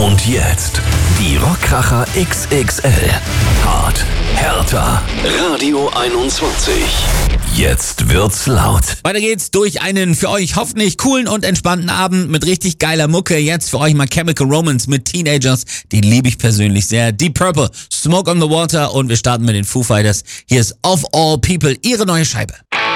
Und jetzt die Rockkracher XXL. Hart, härter. Radio 21. Jetzt wird's laut. Weiter geht's durch einen für euch hoffentlich coolen und entspannten Abend mit richtig geiler Mucke. Jetzt für euch mal Chemical Romance mit Teenagers. Den liebe ich persönlich sehr. Deep Purple, Smoke on the Water und wir starten mit den Foo Fighters. Hier ist Of All People, ihre neue Scheibe.